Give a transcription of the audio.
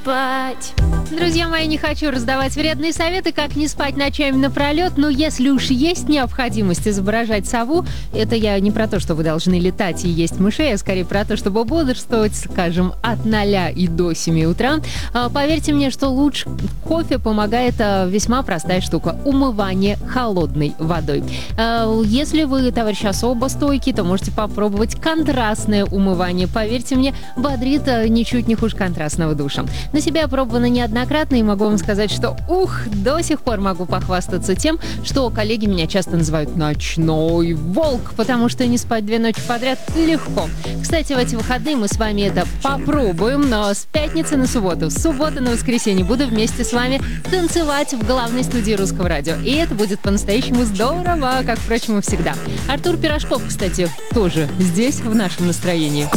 спать. Друзья мои, не хочу раздавать вредные советы, как не спать ночами напролет, но если уж есть необходимость изображать сову, это я не про то, что вы должны летать и есть мышей, а скорее про то, чтобы бодрствовать, скажем, от 0 и до 7 утра. Поверьте мне, что лучше кофе помогает весьма простая штука – умывание холодной водой. Если вы, товарищ, особо стойкий, то можете попробовать контрастное умывание. Поверьте мне, бодрит ничуть не хуже контрастного душа. На себя пробовано неоднократно и могу вам сказать, что до сих пор могу похвастаться тем, что коллеги меня часто называют «ночной волк», потому что не спать 2 ночи подряд легко. Кстати, в эти выходные мы с вами это попробуем, но с пятницы на субботу, с субботы на воскресенье буду вместе с вами танцевать в главной студии Русского радио. И это будет по-настоящему здорово, как, впрочем, и всегда. Артур Пирожков, кстати, тоже здесь, в нашем настроении.